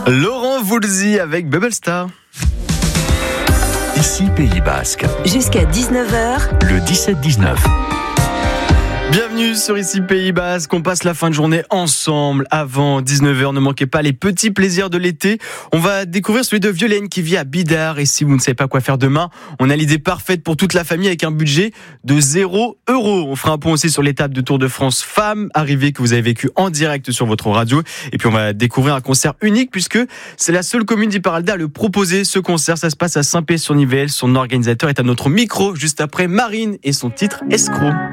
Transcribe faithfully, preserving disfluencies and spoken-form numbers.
Laurent Voulzy avec Bubble Star. Ici Pays Basque. Jusqu'à dix-neuf heures. Le dix-sept dix-neuf. Bienvenue sur Ici Pays Basque, on passe la fin de journée ensemble avant dix-neuf heures, ne manquez pas les petits plaisirs de l'été. On va découvrir celui de Violaine qui vit à Bidart et si vous ne savez pas quoi faire demain, on a l'idée parfaite pour toute la famille avec un budget de zéro euro. On fera un point aussi sur l'étape de Tour de France Femmes, arrivée que vous avez vécue en direct sur votre radio et puis on va découvrir un concert unique puisque c'est la seule commune d'Iparralda à le proposer ce concert, ça se passe à Saint-Pé-sur-Nivelle, son organisateur est à notre micro juste après Marine et son titre Escroc.